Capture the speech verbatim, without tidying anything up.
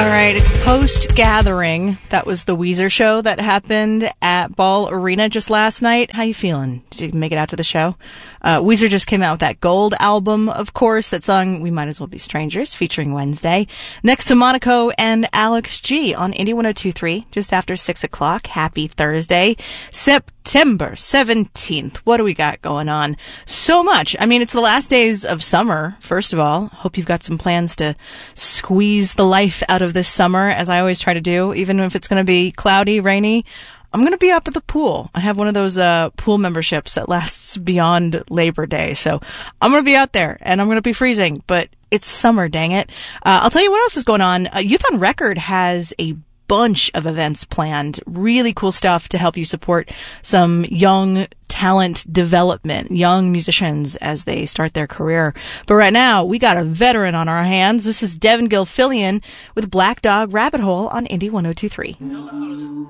All right, it's post-gathering. That was the Weezer show that happened at Ball Arena just last night. How you feeling? Did you make it out to the show? Uh, Weezer just came out with that Gold album, of course, that song We Might As Well Be Strangers, featuring Wednesday. Next to Monaco and Alex G on Indie one oh two point three, just after six o'clock. Happy Thursday, September seventeenth. What do we got going on? So much. I mean, it's the last days of summer, first of all. Hope you've got some plans to squeeze the life out of this summer, as I always try to do, even if it's going to be cloudy, rainy. I'm going to be up at the pool. I have one of those uh pool memberships that lasts beyond Labor Day. So I'm going to be out there, and I'm going to be freezing, but it's summer, dang it. Uh, I'll tell you what else is going on. Uh, Youth on Record has a bunch of events planned. Really cool stuff to help you support some young talent development, young musicians as they start their career. But right now, we got a veteran on our hands. This is Devin Gilfillian with Black Dog Rabbit Hole on Indie one oh two point three.